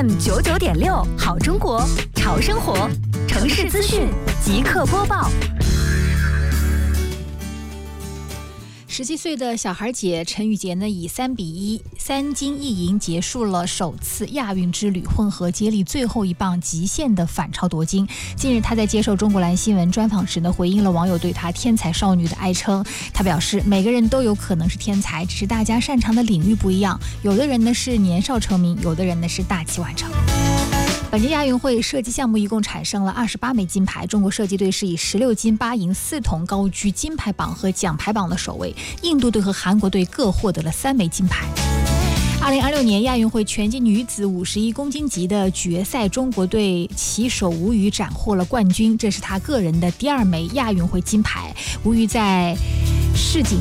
FM 99.6，好中国，潮生活，城市资讯即刻播报。 17岁的小孩姐陈雨洁呢，以3-1、3金1银结束了首次亚运之旅，混合接力最后一棒极限的反超夺金。近日，她在接受中国蓝新闻专访时呢，回应了网友对她天才少女的爱称。她表示，每个人都有可能是天才，只是大家擅长的领域不一样。有的人呢是年少成名，有的人呢是大器晚成。本届亚运会射击项目一共产生了28枚金牌，中国射击队是以16金8银4铜高居金牌榜和奖牌榜的首位，印度队和韩国队各获得了3枚金牌。2026年亚运会拳击女子51公斤级的决赛，中国队棋手吴瑜斩获了冠军，这是她个人的第2枚亚运会金牌。吴瑜在世锦